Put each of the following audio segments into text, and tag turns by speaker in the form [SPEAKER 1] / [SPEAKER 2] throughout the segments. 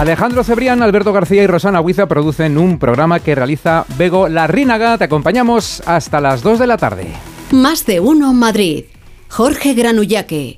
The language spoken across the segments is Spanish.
[SPEAKER 1] Alejandro Cebrián, Alberto García y Rosana Huiza producen un programa que realiza Bego Larrínaga. Te acompañamos hasta las 2 de la tarde.
[SPEAKER 2] Más de uno Madrid. Jorge Granullaque.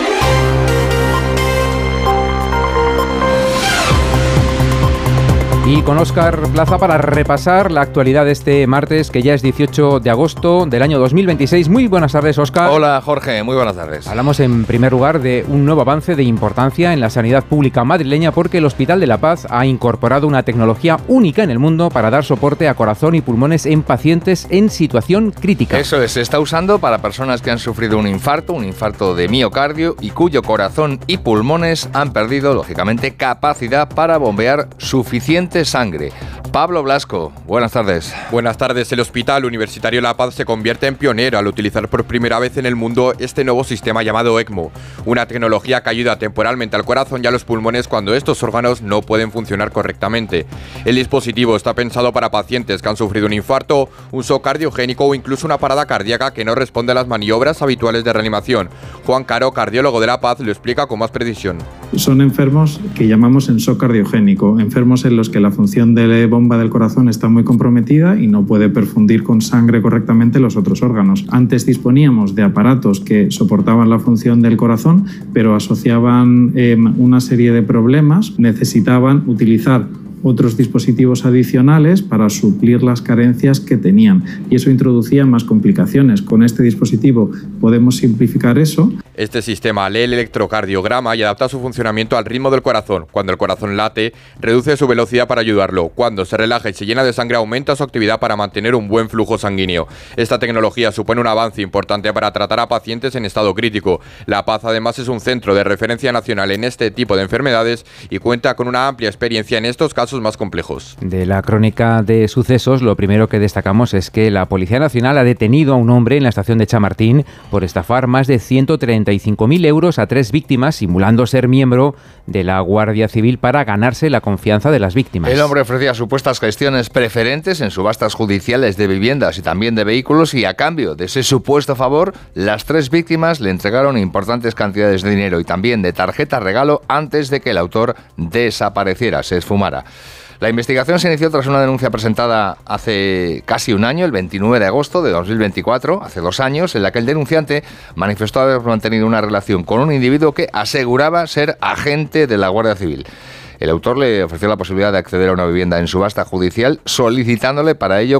[SPEAKER 1] Y con Óscar Plaza para repasar la actualidad de este martes, que ya es 18 de agosto del año 2026. Muy buenas tardes, Óscar.
[SPEAKER 3] Hola, Jorge. Muy buenas tardes.
[SPEAKER 1] Hablamos en primer lugar de un nuevo avance de importancia en la sanidad pública madrileña, porque el Hospital de la Paz ha incorporado una tecnología única en el mundo para dar soporte a corazón y pulmones en pacientes en situación crítica.
[SPEAKER 3] Eso es, se está usando para personas que han sufrido un infarto de miocardio y cuyo corazón y pulmones han perdido, lógicamente, capacidad para bombear suficiente sangre. Pablo Blasco, buenas tardes.
[SPEAKER 4] Buenas tardes. El Hospital Universitario La Paz se convierte en pionero al utilizar por primera vez en el mundo este nuevo sistema llamado ECMO, una tecnología que ayuda temporalmente al corazón y a los pulmones cuando estos órganos no pueden funcionar correctamente. El dispositivo está pensado para pacientes que han sufrido un infarto, un shock cardiogénico o incluso una parada cardíaca que no responde a las maniobras habituales de reanimación. Juan Caro, cardiólogo de La Paz, lo explica con más precisión.
[SPEAKER 5] Son enfermos que llamamos en shock cardiogénico, enfermos en los que la función de la bomba del corazón está muy comprometida y no puede perfundir con sangre correctamente los otros órganos. Antes disponíamos de aparatos que soportaban la función del corazón, pero asociaban una serie de problemas, necesitaban utilizar otros dispositivos adicionales para suplir las carencias que tenían, y eso introducía más complicaciones. Con este dispositivo podemos simplificar eso.
[SPEAKER 4] Este sistema lee el electrocardiograma y adapta su funcionamiento al ritmo del corazón. Cuando el corazón late, reduce su velocidad para ayudarlo. Cuando se relaja y se llena de sangre, aumenta su actividad para mantener un buen flujo sanguíneo. Esta tecnología supone un avance importante para tratar a pacientes en estado crítico. La Paz además es un centro de referencia nacional en este tipo de enfermedades y cuenta con una amplia experiencia en estos casos más complejos.
[SPEAKER 1] De la crónica de sucesos, lo primero que destacamos es que la Policía Nacional ha detenido a un hombre en la estación de Chamartín por estafar más de 135.000 euros a 3 víctimas, simulando ser miembro de la Guardia Civil para ganarse la confianza de las víctimas.
[SPEAKER 3] El hombre ofrecía supuestas gestiones preferentes en subastas judiciales de viviendas y también de vehículos, y a cambio de ese supuesto favor, las 3 víctimas le entregaron importantes cantidades de dinero y también de tarjeta regalo antes de que el autor desapareciera, se esfumara. La investigación se inició tras una denuncia presentada hace casi un año, el 29 de agosto de 2024, hace 2 años, en la que el denunciante manifestó haber mantenido una relación con un individuo que aseguraba ser agente de la Guardia Civil. El autor le ofreció la posibilidad de acceder a una vivienda en subasta judicial, solicitándole para ello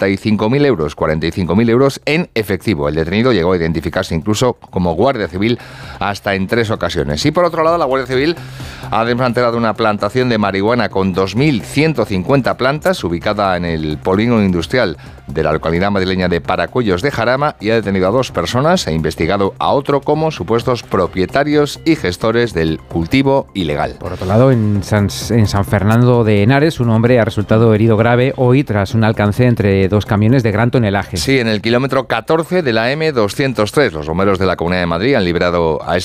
[SPEAKER 3] 45.000 euros en efectivo. El detenido llegó a identificarse incluso como Guardia Civil hasta en 3 ocasiones. Y por otro lado, la Guardia Civil ha desmantelado una plantación de marihuana con 2.150 plantas ubicada en el polígono industrial de la localidad madrileña de Paracuellos de Jarama y ha detenido a 2 personas e investigado a otro como supuestos propietarios y gestores del cultivo ilegal.
[SPEAKER 1] Por otro lado, en San Fernando de Henares, un hombre ha resultado herido grave hoy tras un alcance entre 2 camiones de gran tonelaje.
[SPEAKER 3] Sí, en el kilómetro 14 de la M203. Los bomberos de la Comunidad de Madrid han liberado a